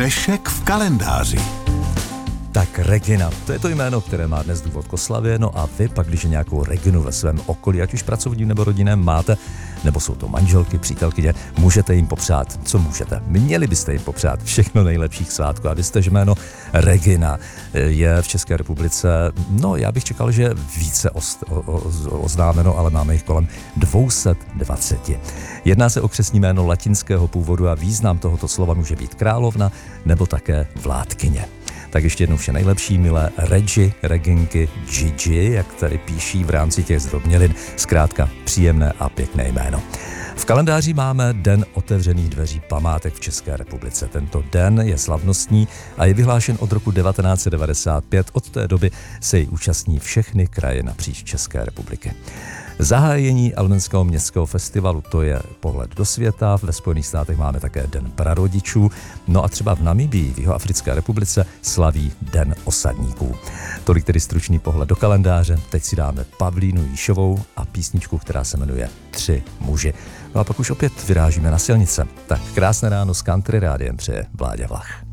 Dnešek v kalendáři. Tak Regina, to je to jméno, které má dnes důvod k oslavě, no a vy pak, když nějakou Reginu ve svém okolí, ať už pracovním nebo rodinném máte, nebo jsou to manželky, přítelkyně, můžete jim popřát, co můžete. Měli byste jim popřát všechno nejlepších svátků a víte, že jméno Regina je v České republice, no já bych čekal, že více oznámeno, ale máme jich kolem 220. Jedná se o křestní jméno latinského původu a význam tohoto slova může být královna nebo také vládkyně. Tak ještě jednou vše nejlepší, milé Regi, Reginky, Gigi, jak tady píší v rámci těch zdrobnělin. Zkrátka příjemné a pěkné jméno. V kalendáři máme Den otevřených dveří památek v České republice. Tento den je slavnostní a je vyhlášen od roku 1995. Od té doby se jej účastní všechny kraje napříč České republiky. Zahájení Elmenského městského festivalu, to je pohled do světa. Ve Spojených státech máme také Den prarodičů. No a třeba v Namibii, v Jihoafrické republice, slaví Den osadníků. Tolik tedy stručný pohled do kalendáře. Teď si dáme Pavlínu Jíšovou a písničku, která se jmenuje Tři muži. No a pak už opět vyrážíme na silnice. Tak krásné ráno s Country rádiem přeje Vláďa Vlach.